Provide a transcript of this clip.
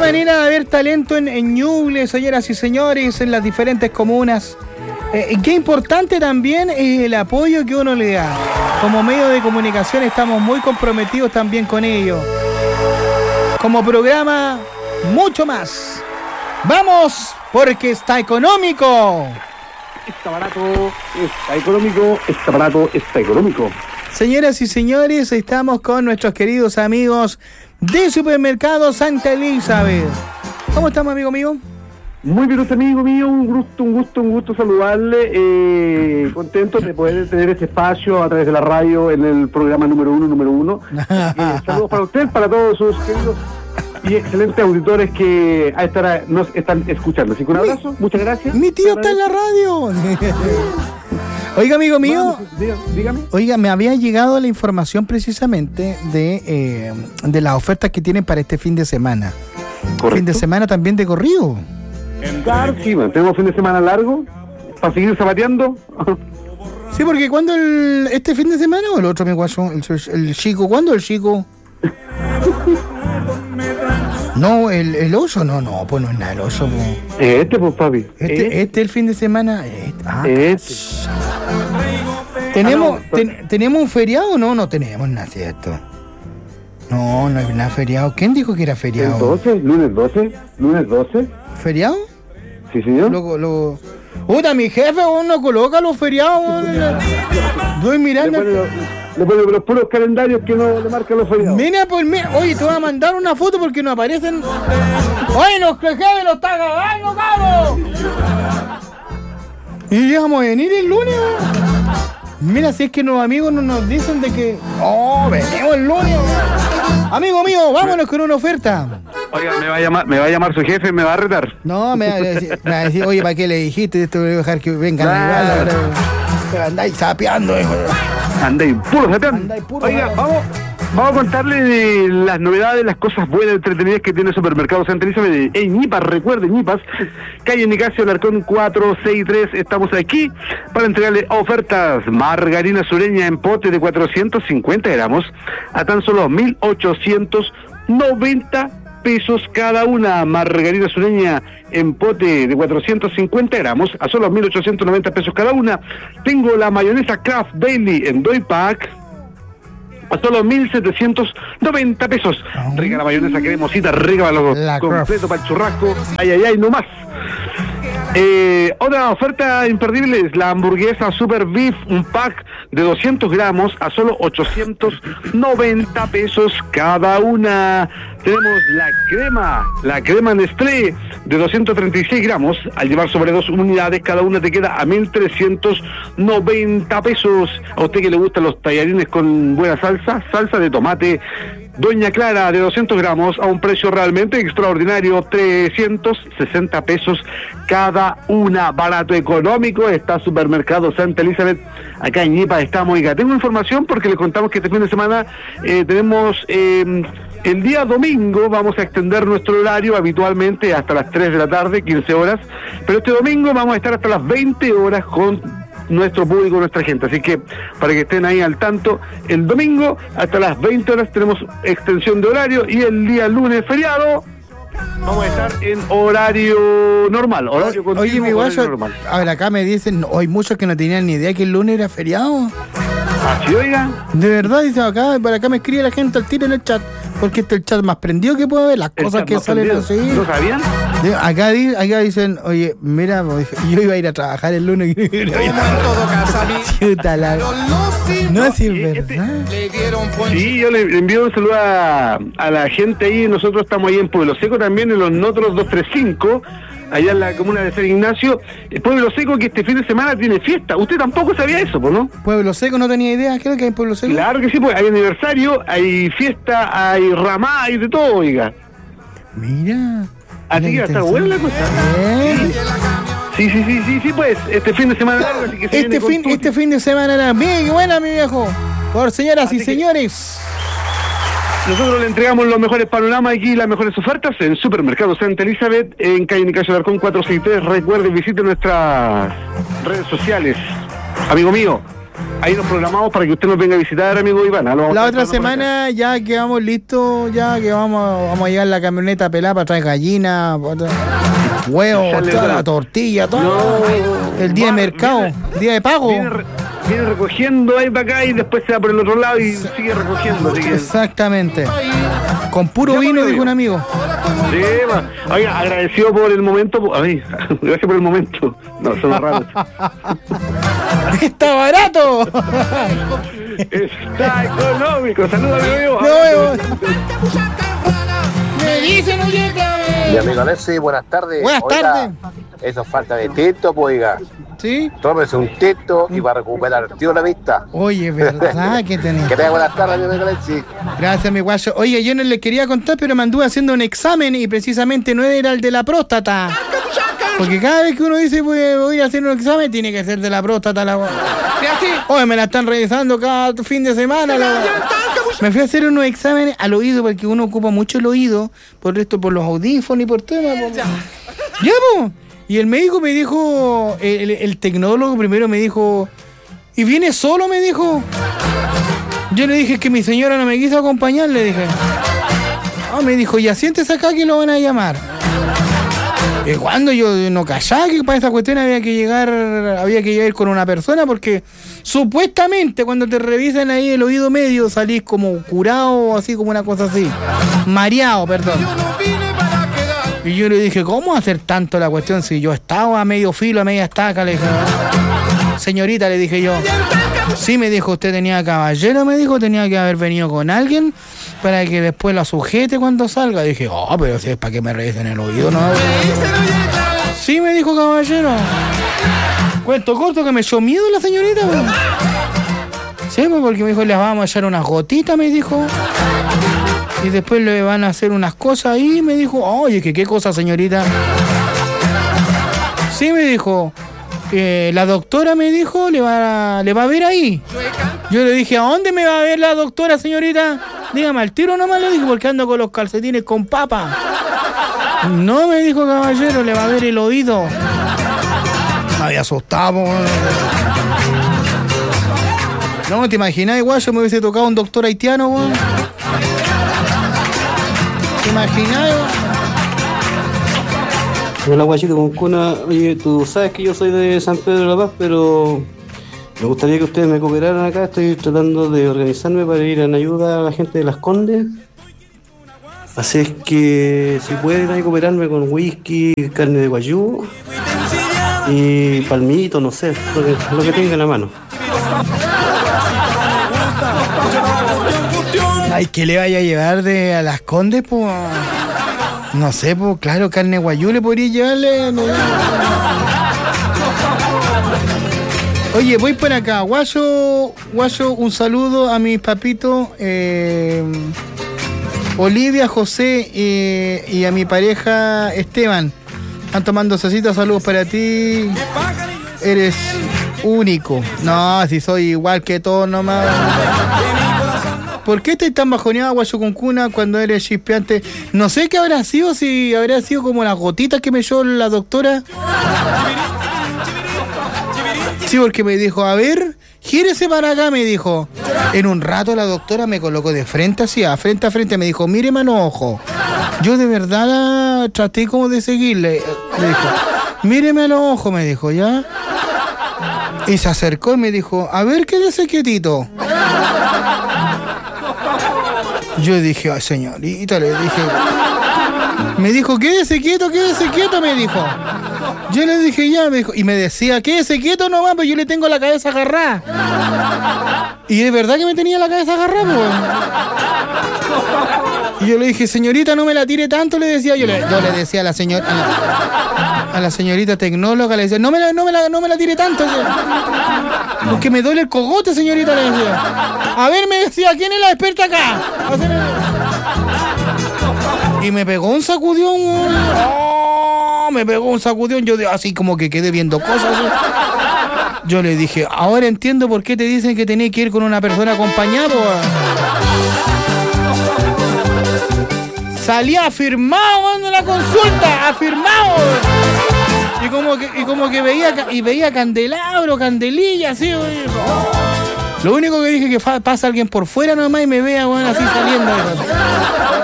manera de haber talento en Ñuble, señoras y señores, en las diferentes comunas. Qué importante también es el apoyo que uno le da. Como medio de comunicación estamos muy comprometidos también con ello. Como programa, mucho más. ¡Vamos! Porque está económico. Está barato, está económico, está barato, está económico. Señoras y señores, estamos con nuestros queridos amigos de Supermercado Santa Elizabeth. ¿Cómo estamos, amigo mío? Muy bien, amigo mío, un gusto saludarle, contento de poder tener este espacio a través de la radio en el programa número uno. Saludos para usted, para todos sus queridos y excelentes auditores que a esta hora nos están escuchando. Así que un abrazo, muchas gracias. Mi tío está en la radio. Oiga, amigo mío, dígame. Oiga, me había llegado la información precisamente de las ofertas que tienen para este fin de semana. Correcto. Fin de semana también de corrido. Claro, sí, bueno, tenemos fin de semana largo para seguir zapateando. Sí, porque ¿cuándo este fin de semana o el otro, mi guaso? El chico, ¿cuándo el chico? No, el oso, no, pues no es nada el oso. Pues. Pues, papi. Este el fin de semana. ¿Tenemos un feriado o no? No tenemos nada de esto. No hay nada feriado. ¿Quién dijo que era feriado? Lunes 12. ¿Feriado? Sí, señor. Puta, mi jefe no coloca los feriados. Estoy mirando. Le pone los puros calendarios que no le marcan los feriados. Mira, pues, oye, te voy a mandar una foto porque no aparecen. Oye, los jefe lo está cagando, cabrón. Y llegamos a venir el lunes. Mira, si es que los amigos nos dicen de que... venimos el lunes. Amigo mío, vámonos con una oferta. Oiga, me va a llamar su jefe, me va a retar. No, me va a decir, oye, ¿para qué le dijiste? Esto voy a dejar que vengan igual. Andáis sapeando, hijo. Andáis puro sapeando. Oiga, vamos a contarle de las novedades, las cosas buenas, entretenidas que tiene Supermercado Santa Elizabeth en Ñipas. Recuerden, Ñipas, calle Nicasio Alarcón 463. Estamos aquí para entregarle ofertas. Margarina sureña en pote de 450 gramos a tan solo 1.890 pesos cada una. Margarina sureña en pote de 450 gramos a solo 1.890 pesos cada una. Tengo la mayonesa Kraft Daily en doy pack a solo 1.790 pesos. Rica la mayonesa cremosita, rica para los completo, para el churrasco. Ay, no más. Otra oferta imperdible es la hamburguesa Super Beef, un pack de 200 gramos a solo 890 pesos cada una. Tenemos la crema Nestlé de 236 gramos. Al llevar sobre 2 unidades, cada una te queda a 1.390 pesos. A usted que le gustan los tallarines con buena salsa de tomate Doña Clara de 200 gramos a un precio realmente extraordinario, 360 pesos cada una, barato, económico. Está Supermercado Santa Elizabeth, acá en Ñipa estamos. Oiga, tengo información porque les contamos que este fin de semana tenemos... el día domingo vamos a extender nuestro horario habitualmente hasta las 3 de la tarde, 15 horas, pero este domingo vamos a estar hasta las 20 horas con nuestro público, nuestra gente, así que para que estén ahí al tanto, el domingo hasta las 20 horas tenemos extensión de horario y el día lunes feriado vamos a estar en horario normal, horario continuo. Oye, mi guaso, a ver, acá me dicen, hay muchos que no tenían ni idea que el lunes era feriado. ¿Así, oiga? De verdad, dice acá, para acá me escribe la gente al tiro en el chat, porque este es el chat más prendido que puede ver, las cosas que salen así. ¿No sabían? Acá dicen, oye, mira, yo iba a ir a trabajar el lunes. Chuta la... No es verdad. Sí, yo le envío un saludo a la gente ahí. Nosotros estamos ahí en Pueblo Seco también, en los Notros 235, allá en la comuna de San Ignacio. Pueblo Seco, que este fin de semana tiene fiesta. Usted tampoco sabía eso, ¿no? Pueblo Seco, no tenía idea. ¿Qué es lo que hay en Pueblo Seco? Claro que sí, pues hay aniversario, hay fiesta, hay ramá, hay de todo, oiga. Mira. Así que va a estar buena la cosa. Sí, pues, este fin de semana largo, así que este fin de semana era bien buena, mi viejo. Por señoras y señores. Nosotros le entregamos los mejores panoramas aquí, las mejores ofertas en Supermercado Santa Elizabeth, en calle Nicasio Alarcón 463. Recuerden, visiten nuestras redes sociales. Amigo mío, ahí nos programamos para que usted nos venga a visitar, amigo Iván. La otra semana ya quedamos listos, ya que vamos a llevar la camioneta pelada para traer gallina, huevos, toda la tortilla, todo. No, el día de mercado, día de pago. Viene recogiendo ahí para acá y después se va por el otro lado y sigue recogiendo. Exactamente. Con puro vino, dijo un amigo. Sí, oiga, agradecido por el momento. A mí, gracias por el momento. No, son raros. ¡Está barato! Está económico. Saludos, amigo. Me dicen, oye, mi amigo Alexis, buenas tardes. Buenas tardes. Eso falta de teto, pues, oiga. ¿Sí? Tómese un teto y va a recuperar el tío la vista. Oye, ¿verdad? ¿Qué tenés? Que tenga buenas tardes, mi amigo Alexis. Gracias, mi guayo. Oye, yo no les quería contar, pero me anduve haciendo un examen y precisamente no era el de la próstata. Porque cada vez que uno dice voy a hacer un examen, tiene que ser de la próstata. Oye, me la están revisando cada fin de semana. Me fui a hacer unos exámenes al oído, porque uno ocupa mucho el oído, por los audífonos y por todo. Ya, pues. Y el médico me dijo, el tecnólogo primero me dijo, ¿y viene solo? Me dijo. Yo le dije que mi señora no me quiso acompañar, le dije. Me dijo, ya siéntese acá que lo van a llamar. Y cuando yo no callaba que para esa cuestión había que llegar con una persona, porque supuestamente cuando te revisan ahí el oído medio salís como curado, así como una cosa así. Mareado, perdón. Y yo le dije, ¿cómo hacer tanto la cuestión si yo estaba a medio filo, a media estaca? Le dije, señorita, le dije yo. Sí, me dijo, usted tenía caballero, me dijo, tenía que haber venido con alguien para que después la sujete cuando salga. Dije, pero si es para que me revisen el oído, ¿no? Sí, me dijo, caballero. Cuento corto que me echó miedo la señorita, ¿no? Sí, porque me dijo, les vamos a echar unas gotitas, me dijo. Y después le van a hacer unas cosas ahí, me dijo. Oye, ¿qué cosa, señorita? Sí, me dijo. La doctora me dijo, le va a ver ahí. Yo le dije, ¿a dónde me va a ver la doctora, señorita? Dígame, al tiro nomás le dije, porque ando con los calcetines con papa. No, me dijo, caballero, le va a ver el oído. Me había asustado. No, ¿te imaginas, igual yo me hubiese tocado un doctor haitiano, güey? ¿Te imaginas? Hola, guachito con cuna. Oye, tú sabes que yo soy de San Pedro de la Paz, pero me gustaría que ustedes me cooperaran acá. Estoy tratando de organizarme para ir en ayuda a la gente de Las Condes. Así es que si pueden ahí cooperarme con whisky, carne de guayú y palmito, no sé, lo que tengan a mano. Ay, ¿qué le vaya a llevar a Las Condes, pues? No sé, pues claro, carne guayú le podría llevarle. No. Oye, voy por acá. Guayo, un saludo a mis papitos, Olivia, José y a mi pareja Esteban. Están tomando cecitas, saludos para ti. Eres único. No, si soy igual que todos nomás. ¿Por qué estás tan bajoneado, guayo con cuna, cuando eres chispeante? No sé qué habrá sido, si habrá sido como las gotitas que me dio la doctora. Sí, porque me dijo, a ver, gírese para acá, me dijo. En un rato la doctora me colocó de frente a frente, me dijo, míreme a los ojos. Yo de verdad traté como de seguirle. Me dijo, míreme a los ojos, me dijo, ¿ya? Y se acercó y me dijo, a ver, quédese quietito. Yo dije, ay, señorita, le dije. Me dijo, quédese quieto, me dijo. Yo le dije, ya, me dijo. Y me decía, quédese quieto nomás, pues yo le tengo la cabeza agarrada. Y es verdad que me tenía la cabeza agarrada, pues. Y yo le dije, señorita, no me la tire tanto, le decía. Yo le decía a la señora, a la señorita tecnóloga, le decía, no me la tire tanto. Porque me duele el cogote, señorita, le decía. A ver, me decía, ¿quién es la experta acá? Y me pegó un sacudión. Me pegó un sacudión. Yo así como que quedé viendo cosas. Yo le dije, ahora entiendo por qué te dicen que tenés que ir con una persona acompañado. Salía afirmado en la consulta, afirmado. Y como que veía candelabro, candelilla, así. Lo único que dije que pasa alguien por fuera nomás y me vea, weón, así saliendo.